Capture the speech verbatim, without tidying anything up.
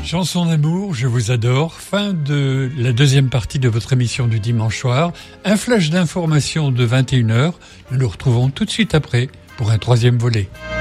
Chanson d'amour, je vous adore. Fin de la deuxième partie de votre émission du dimanche soir. Un flash d'information de vingt et une heures. Nous nous retrouvons tout de suite après pour un troisième volet.